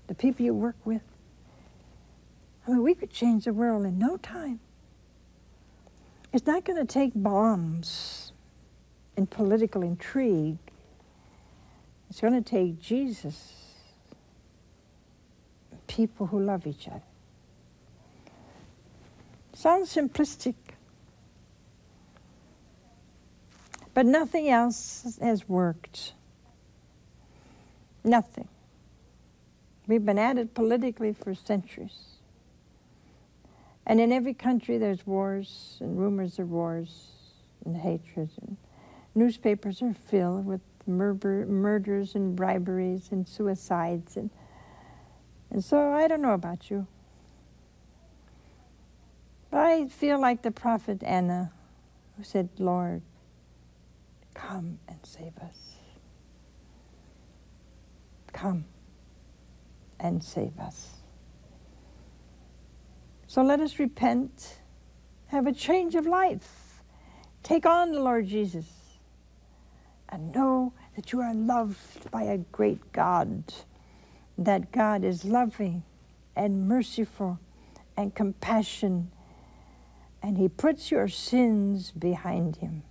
the people you work with. I mean, we could change the world in no time. It's not going to take bombs and political intrigue. It's going to take Jesus, people who love each other. Sounds simplistic, but nothing else has worked. Nothing. We've been at it politically for centuries. And in every country there's wars and rumors of wars and hatred. And newspapers are filled with murders and briberies and suicides. And so I don't know about you, but I feel like the prophet Anna, who said, Lord, come and save us. Come and save us. So let us repent, have a change of life, take on the Lord Jesus, and know that you are loved by a great God, that God is loving and merciful and compassionate, and he puts your sins behind him.